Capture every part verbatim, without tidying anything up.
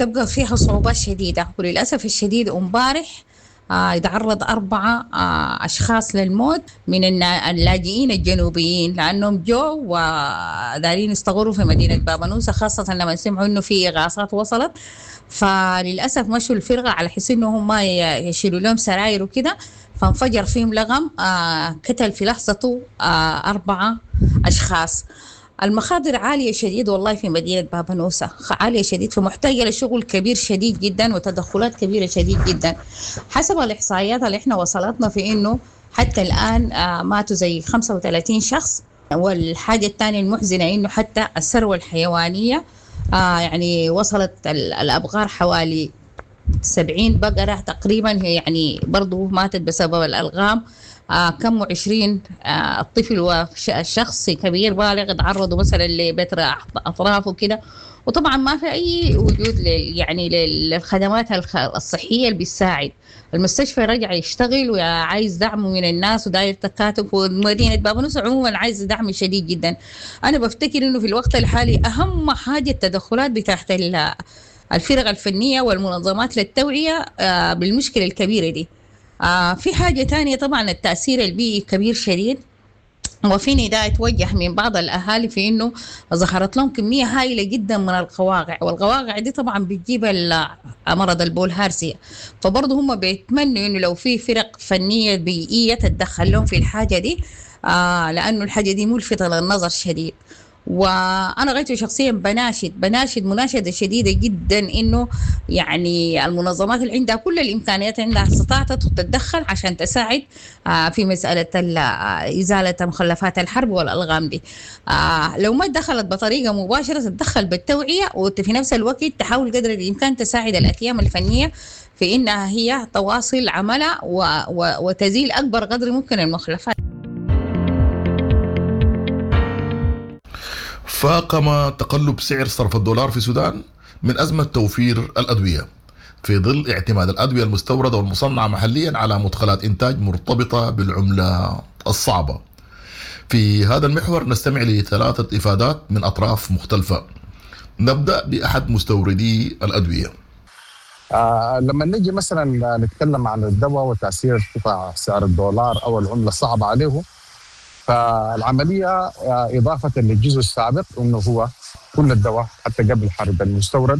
بتبقى فيها صعوبات شديدة، وللأسف الشديد امبارح آه يتعرض أربعة آه أشخاص للموت من النا- اللاجئين الجنوبيين، لأنهم جو ودارين يستغروا في مدينة بابانوسا، خاصة لما سمعوا إنه في إغاثات وصلت. فللأسف مشوا الفرقة على حس إنه هم ي- يشيلوا لهم سراير وكده، فانفجر فيهم لغم آه قتل في لحظته آه أربعة أشخاص. المخاطر عالية شديد والله في مدينة بابا نوسة، خ- عالية شديد، فمحتاجة لشغل كبير شديد جدا وتدخلات كبيرة شديد جدا. حسب الإحصائيات اللي احنا وصلتنا في إنه حتى الآن آه، ماتوا زي خمسة وثلاثين شخص. والحاجة الثانية المحزنة إنه حتى الثروة الحيوانية آه يعني وصلت ال- الأبقار حوالي سبعين بقرة تقريبا، هي يعني برضو ماتت بسبب الألغام. آه كم وعشرين آه الطفل والشخص كبير بالغ تعرضوا مثلا لبتر أطراف وكده. وطبعا ما في أي وجود لل يعني للخدمات الخ- الصحية اللي بتساعد. المستشفى رجع يشتغل وعايز دعم من الناس وداير تكاتف، ومدينة باب نصر عموما عايز دعم شديد جدا. أنا بفتكر إنه في الوقت الحالي أهم حاجة التدخلات بتاعت ال- الفرق الفنية والمنظمات للتوعية آه، بالمشكلة الكبيرة دي. آه، في حاجة تانية طبعا التأثير البيئي كبير شديد. وفي نداء توجه من بعض الأهالي في إنه ظهرت لهم كمية هائلة جدا من القواقع، والقواقع دي طبعا بتجيب ال- مرض البولهارسيا. فبرضه هم بيتمنوا إنه لو في فرق فنية بيئية تتدخل لهم في الحاجة دي، آه لأنه الحاجة دي ملفتة للنظر شديد. وانا غايته شخصيا بناشد بناشد مناشده شديده جدا انه يعني المنظمات اللي عندها كل الامكانيات عندها استطاعت تتدخل عشان تساعد آه، في مساله ال- آه، ازاله مخلفات الحرب والالغام دي. آه، لو ما دخلت بطريقه مباشره تتدخل بالتوعيه، وفي نفس الوقت تحاول قدر الامكان تساعد الاكيام الفنيه في انها هي تواصل عملها و- و- وتزيل اكبر قدر ممكن المخلفات. فاقم تقلب سعر صرف الدولار في السودان من أزمة توفير الأدوية، في ظل اعتماد الأدوية المستوردة والمصنعة محليا على مدخلات إنتاج مرتبطة بالعملة الصعبة. في هذا المحور نستمع لثلاثة إفادات من أطراف مختلفة. نبدأ بأحد مستوردي الأدوية. آه لما نجي مثلا نتكلم عن الدواء وتأثير ارتفاع سعر الدولار أو العملة الصعبة عليه، فالعملية آه إضافة للجزء السابق إنه هو كل الدواء حتى قبل حرب المستورد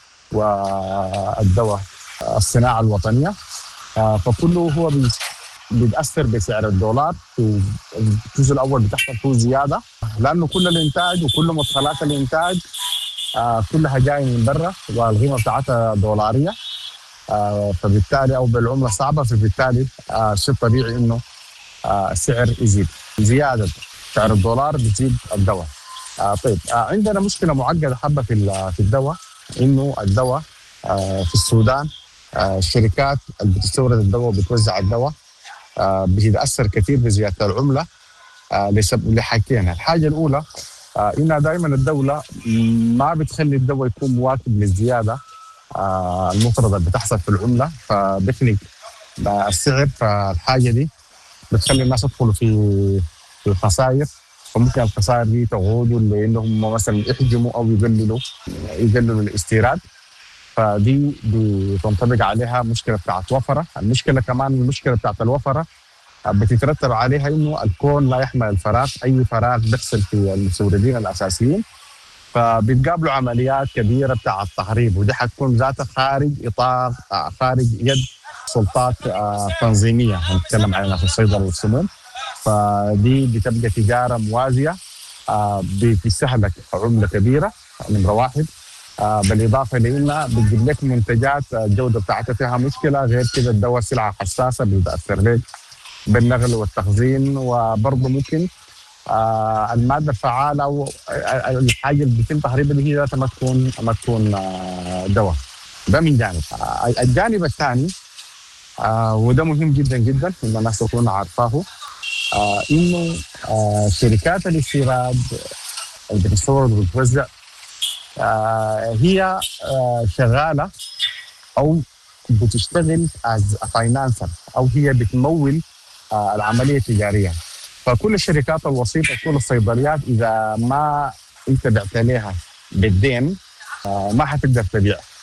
والدواء الصناعة الوطنية، آه فكله هو بي- بيتأثر بسعر الدولار. في الجزء الأول بتحصل فيه زيادة لأنه كل الإنتاج وكل مدخلات الإنتاج آه كلها جاية من برا والقيمة بتاعتها دولارية، آه فبالتالي أو بالعملة الصعبة، فبالتالي آه شيء طبيعي إنه آه السعر يزيد. زيادة سعر الدولار بتزيد الدواء. آه طيب آه عندنا مشكلة معقدة حبة في ال- في الدواء، إنه الدواء آه في السودان آه الشركات اللي بتستورد الدواء وبتوزع الدواء آه بتتأثر كثير بزيادة العملة آه لسبب لحاجتين. الحاجة الأولى آه إنها دائما الدولة ما بتخلي الدواء يكون مواكب للزيادة آه المفرطة اللي بتحصل في العملة، فبخلق آه السعر. فالحاجة دي بتخلي الناس يدخلوا في في الخسائر، فممكن الخسائر دي تقودوا لانهم مثلا يحجموا او يقللوا يقللوا الاستيراد، فدي بتنطبق عليها مشكله بتاعت وفره. المشكله كمان المشكله بتاعت الوفره بتترتب عليها انه الكون لا يحمل الفراغ، اي فراغ بيحصل في المستوردين الاساسيين فبتقابلوا عمليات كبيره بتاعت تهريب، ودي حتكون ذاتها خارج اطار خارج يد سلطات تنظيميه هنتكلم عنها في الصيدله والسموم. فدي بتبقى تجاره موازيه بتستهلك عمله كبيره نمره واحد، بالاضافه لانها بتجيب لك منتجات الجوده بتاعتها فيها مشكله. غير كده الدواء سلعه حساسه بيتاثر لك بالنقل والتخزين، وبرضه ممكن آه الماده الفعاله او الحاجه اللي بيتم تهريبها دي هي ذاتها ما تكون ما تكون آه دواء. ده من جانب. آه الجانب الثاني آه وده مهم جدا جدا ان الناس تكون عارفاه، آه انه آه شركات الاستيراد اللي بتستورد وبتوزع آه هي آه شغاله او بتشتغل از فاينانسر او هي بتمول آه العمليه التجاريه. فكل الشركات الوسيطه كل الصيدليات اذا ما انت بعت لها بالدين آه ما حتقدر تبيع.